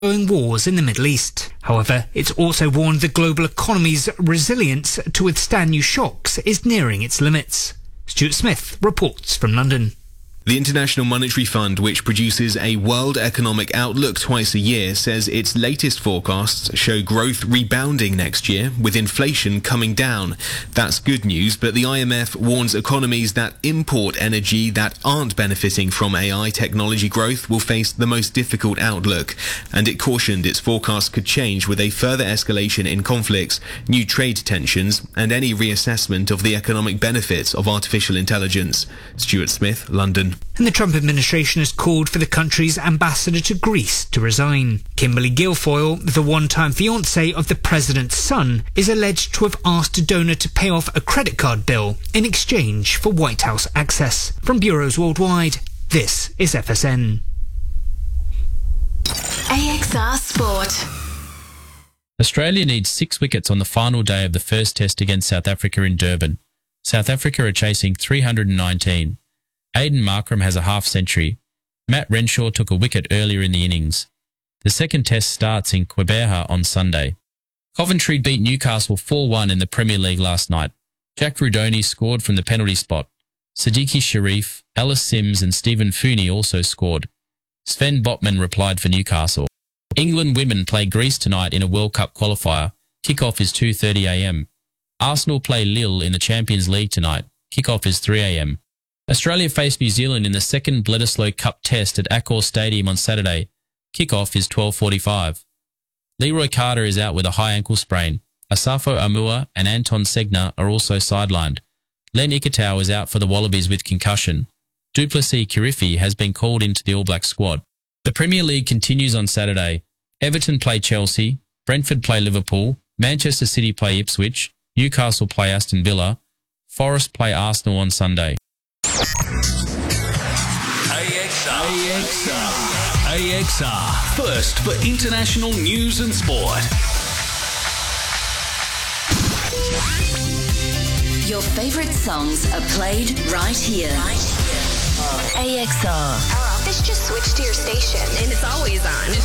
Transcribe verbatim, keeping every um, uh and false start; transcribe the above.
ongoing wars in the Middle East. However, it's also warned the global economy's resilience to withstand new shocks is nearing its limits. Stuart Smith reports from London. The International Monetary Fund, which produces a World Economic Outlook twice a year, says its latest forecasts show growth rebounding next year, with inflation coming down. That's good news, but the I M F warns economies that import energy that aren't benefiting from A I technology growth will face the most difficult outlook. And it cautioned its forecasts could change with a further escalation in conflicts, new trade tensions, and any reassessment of the economic benefits of artificial intelligence. Stuart Smith, London. And the Trump administration has called for the country's ambassador to Greece to resign. Kimberly Guilfoyle, the one-time fiancée of the president's son, is alleged to have asked a donor to pay off a credit card bill in exchange for White House access. From bureaus worldwide, this is F S N. A X R Sport. Australia needs six wickets on the final day of the first test against South Africa in Durban. South Africa are chasing three hundred nineteen. Aiden Markram has a half-century. Matt Renshaw took a wicket earlier in the innings. The second test starts in Quibeha on Sunday. Coventry beat Newcastle four one in the Premier League last night. Jack Rudoni scored from the penalty spot. Siddiqui Sharif, Ellis Sims and Stephen Fooney also scored. Sven Botman replied for Newcastle. England women play Greece tonight in a World Cup qualifier. Kick-off is two thirty a m. Arsenal play Lille in the Champions League tonight. Kick-off is three a m. Australia face New Zealand in the second Bledisloe Cup test at Accor Stadium on Saturday. Kick-off is twelve forty-five. Leroy Carter is out with a high ankle sprain. Asafo Amua and Anton Segner are also sidelined. Len Ikitau is out for the Wallabies with concussion. Duplessis Kirifi has been called into the All Black squad. The Premier League continues on Saturday. Everton play Chelsea, Brentford play Liverpool, Manchester City play Ipswich, Newcastle play Aston Villa, Forest play Arsenal on Sunday. A X R. A X R. A X R. First for international news and sport. Your favourite songs are played right here. Right here. A X R. This just switched to your station and it's always on.